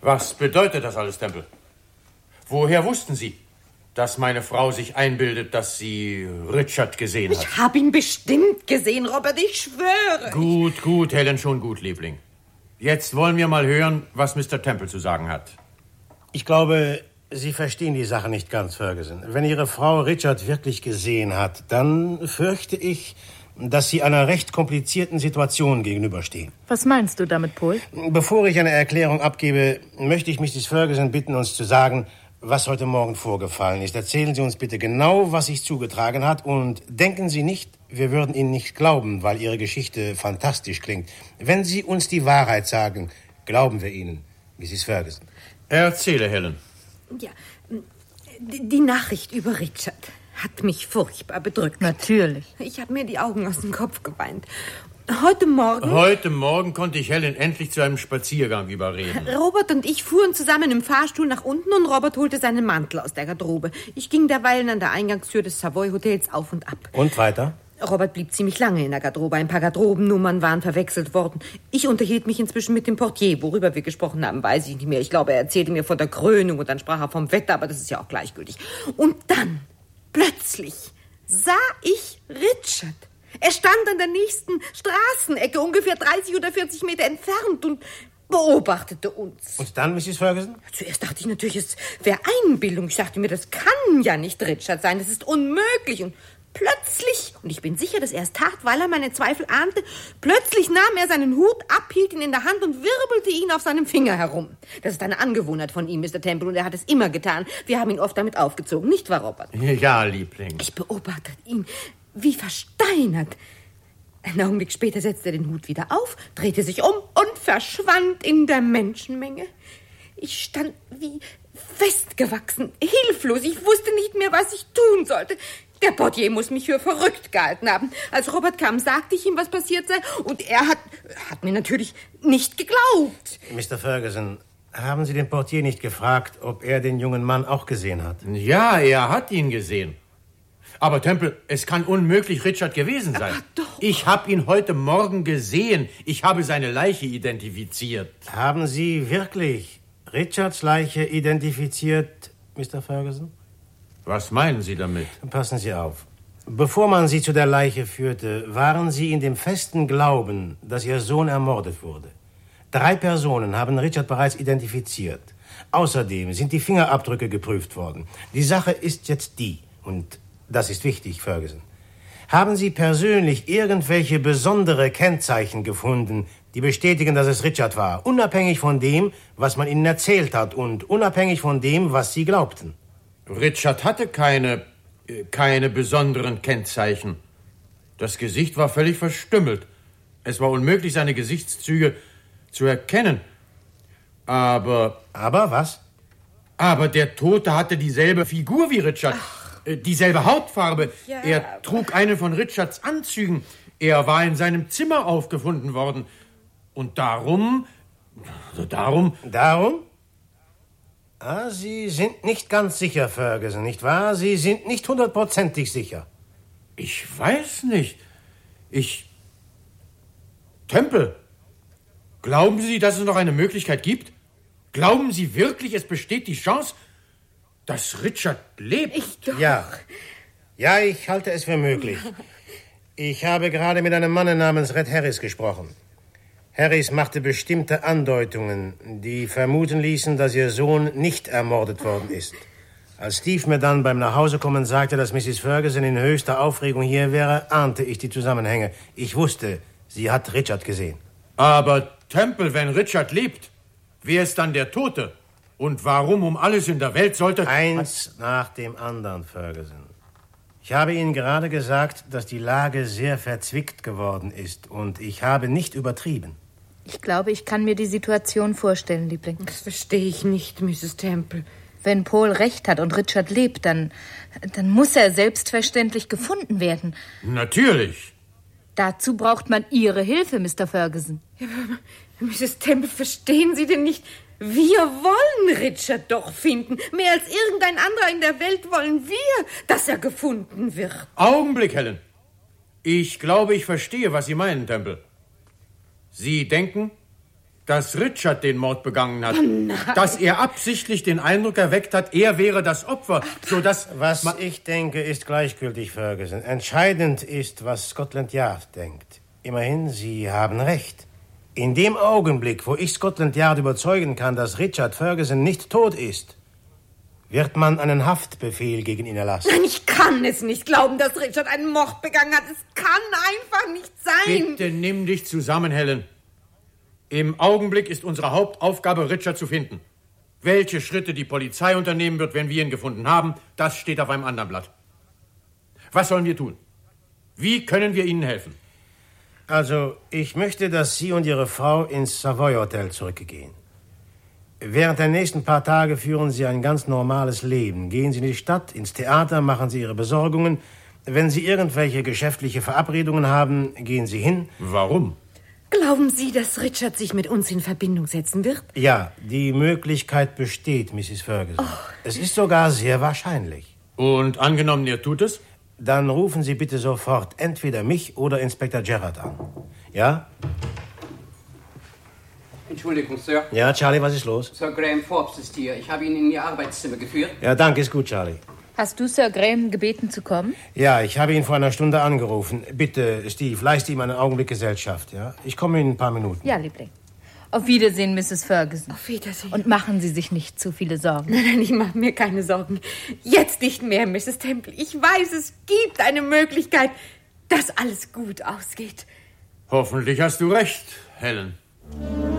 Was bedeutet das alles, Temple? Woher wussten Sie, dass meine Frau sich einbildet, dass sie Richard gesehen hat? Ich habe ihn bestimmt gesehen, Robert, ich schwöre. Gut, Helen, schon gut, Liebling. Jetzt wollen wir mal hören, was Mr. Temple zu sagen hat. Ich glaube, Sie verstehen die Sache nicht ganz, Ferguson. Wenn Ihre Frau Richard wirklich gesehen hat, dann fürchte ich, dass Sie einer recht komplizierten Situation gegenüberstehen. Was meinst du damit, Paul? Bevor ich eine Erklärung abgebe, möchte ich Mrs. Ferguson bitten, uns zu sagen, was heute Morgen vorgefallen ist. Erzählen Sie uns bitte genau, was sich zugetragen hat, und denken Sie nicht, wir würden Ihnen nicht glauben, weil Ihre Geschichte fantastisch klingt. Wenn Sie uns die Wahrheit sagen, glauben wir Ihnen, Mrs. Ferguson. Erzähle, Helen. Ja, die Nachricht über Richard hat mich furchtbar bedrückt. Natürlich. Ich habe mir die Augen aus dem Kopf geweint. Heute Morgen konnte ich Helen endlich zu einem Spaziergang überreden. Robert und ich fuhren zusammen im Fahrstuhl nach unten und Robert holte seinen Mantel aus der Garderobe. Ich ging derweilen an der Eingangstür des Savoy Hotels auf und ab. Und weiter? Robert blieb ziemlich lange in der Garderobe. Ein paar Garderobennummern waren verwechselt worden. Ich unterhielt mich inzwischen mit dem Portier. Worüber wir gesprochen haben, weiß ich nicht mehr. Ich glaube, er erzählte mir von der Krönung und dann sprach er vom Wetter, aber das ist ja auch gleichgültig. Und dann, plötzlich, sah ich Richard. Er stand an der nächsten Straßenecke, ungefähr 30 oder 40 Meter entfernt, und beobachtete uns. Und dann, Mrs. Ferguson? Zuerst dachte ich natürlich, es wäre Einbildung. Ich dachte mir, das kann ja nicht Richard sein. Das ist unmöglich. Und plötzlich, und ich bin sicher, dass er es tat, weil er meine Zweifel ahnte, plötzlich nahm er seinen Hut ab, hielt ihn in der Hand und wirbelte ihn auf seinem Finger herum. Das ist eine Angewohnheit von ihm, Mr. Temple, und er hat es immer getan. Wir haben ihn oft damit aufgezogen, nicht wahr, Robert? Ja, Liebling. Ich beobachtete ihn wie versteinert. Einen Augenblick später setzte er den Hut wieder auf, drehte sich um und verschwand in der Menschenmenge. Ich stand wie festgewachsen, hilflos. Ich wusste nicht mehr, was ich tun sollte. Der Portier muss mich für verrückt gehalten haben. Als Robert kam, sagte ich ihm, was passiert sei, und er hat mir natürlich nicht geglaubt. Mr. Ferguson, haben Sie den Portier nicht gefragt, ob er den jungen Mann auch gesehen hat? Ja, er hat ihn gesehen. Aber Temple, es kann unmöglich Richard gewesen sein. Aber doch. Ich habe ihn heute Morgen gesehen. Ich habe seine Leiche identifiziert. Haben Sie wirklich Richards Leiche identifiziert, Mr. Ferguson? Was meinen Sie damit? Passen Sie auf. Bevor man Sie zu der Leiche führte, waren Sie in dem festen Glauben, dass Ihr Sohn ermordet wurde. 3 Personen haben Richard bereits identifiziert. Außerdem sind die Fingerabdrücke geprüft worden. Die Sache ist jetzt die, und das ist wichtig, Ferguson. Haben Sie persönlich irgendwelche besondere Kennzeichen gefunden, die bestätigen, dass es Richard war, unabhängig von dem, was man Ihnen erzählt hat und unabhängig von dem, was Sie glaubten? Richard hatte keine besonderen Kennzeichen. Das Gesicht war völlig verstümmelt. Es war unmöglich, seine Gesichtszüge zu erkennen. Aber was? Aber der Tote hatte dieselbe Figur wie Richard. Dieselbe Hautfarbe. Ja. Er trug einen von Richards Anzügen. Er war in seinem Zimmer aufgefunden worden. Und darum? Sie sind nicht ganz sicher, Ferguson, nicht wahr? Sie sind nicht 100% sicher. Ich weiß nicht. Temple, glauben Sie, dass es noch eine Möglichkeit gibt? Glauben Sie wirklich, es besteht die Chance, dass Richard lebt? Ich doch. Ja, ich halte es für möglich. Ich habe gerade mit einem Mann namens Red Harris gesprochen. Harris machte bestimmte Andeutungen, die vermuten ließen, dass ihr Sohn nicht ermordet worden ist. Als Steve mir dann beim Nachhausekommen sagte, dass Mrs. Ferguson in höchster Aufregung hier wäre, ahnte ich die Zusammenhänge. Ich wusste, sie hat Richard gesehen. Aber Temple, wenn Richard lebt, wer ist dann der Tote? Und warum um alles in der Welt sollte... Eins nach dem anderen, Ferguson. Ich habe Ihnen gerade gesagt, dass die Lage sehr verzwickt geworden ist. Und ich habe nicht übertrieben. Ich glaube, ich kann mir die Situation vorstellen, Liebling. Das verstehe ich nicht, Mrs. Temple. Wenn Paul recht hat und Richard lebt, dann muss er selbstverständlich gefunden werden. Natürlich. Dazu braucht man Ihre Hilfe, Mr. Ferguson. Ja, aber Mrs. Temple, verstehen Sie denn nicht? Wir wollen Richard doch finden. Mehr als irgendein anderer in der Welt wollen wir, dass er gefunden wird. Augenblick, Helen. Ich glaube, ich verstehe, was Sie meinen, Temple. Sie denken, dass Richard den Mord begangen hat. Oh nein. Dass er absichtlich den Eindruck erweckt hat, er wäre das Opfer, sodass... Was ich denke, ist gleichgültig, Ferguson. Entscheidend ist, was Scotland Yard denkt. Immerhin, Sie haben recht. In dem Augenblick, wo ich Scotland Yard überzeugen kann, dass Richard Ferguson nicht tot ist, wird man einen Haftbefehl gegen ihn erlassen. Nein, ich kann es nicht glauben, dass Richard einen Mord begangen hat. Es kann einfach nicht sein. Bitte nimm dich zusammen, Helen. Im Augenblick ist unsere Hauptaufgabe, Richard zu finden. Welche Schritte die Polizei unternehmen wird, wenn wir ihn gefunden haben, das steht auf einem anderen Blatt. Was sollen wir tun? Wie können wir Ihnen helfen? Also, ich möchte, dass Sie und Ihre Frau ins Savoy Hotel zurückgehen. Während der nächsten paar Tage führen Sie ein ganz normales Leben. Gehen Sie in die Stadt, ins Theater, machen Sie Ihre Besorgungen. Wenn Sie irgendwelche geschäftliche Verabredungen haben, gehen Sie hin. Warum? Glauben Sie, dass Richard sich mit uns in Verbindung setzen wird? Ja, die Möglichkeit besteht, Mrs. Ferguson. Es ist sogar sehr wahrscheinlich. Und angenommen, er tut es? Dann rufen Sie bitte sofort entweder mich oder Inspektor Gerrard an. Ja? Entschuldigung, Sir. Ja, Charlie, was ist los? Sir Graham Forbes ist hier. Ich habe ihn in Ihr Arbeitszimmer geführt. Ja, danke, ist gut, Charlie. Hast du Sir Graham gebeten zu kommen? Ja, ich habe ihn vor einer Stunde angerufen. Bitte, Steve, leiste ihm einen Augenblick Gesellschaft, ja? Ich komme in ein paar Minuten. Ja, Liebling. Auf Wiedersehen, Mrs. Ferguson. Auf Wiedersehen. Und machen Sie sich nicht zu viele Sorgen. Nein, ich mache mir keine Sorgen. Jetzt nicht mehr, Mrs. Temple. Ich weiß, es gibt eine Möglichkeit, dass alles gut ausgeht. Hoffentlich hast du recht, Helen.